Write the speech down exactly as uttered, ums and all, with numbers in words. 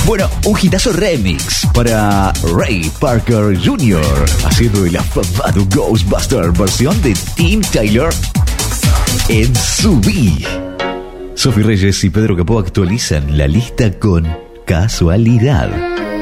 Bueno, un hitazo remix para Ray Parker junior haciendo el afamado Ghostbuster versión de Tim Taylor en Subí. Sofi Reyes y Pedro Capó actualizan la lista con Casualidad.